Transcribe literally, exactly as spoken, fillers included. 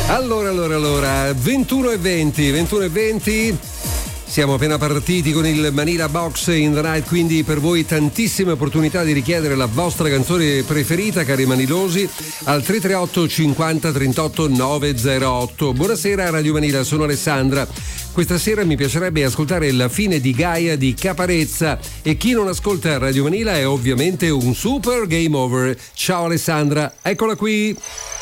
Allora, allora, allora, ventuno e venti, ventuno e venti. Siamo appena partiti con il Manila Box in the Night, quindi per voi tantissime opportunità di richiedere la vostra canzone preferita, cari manilosi, al tre tre otto cinquanta trentotto novecentotto. Buonasera Radio Manila, sono Alessandra. Questa sera mi piacerebbe ascoltare la fine di Gaia di Caparezza, e chi non ascolta Radio Manila è ovviamente un super game over. Ciao Alessandra, eccola qui.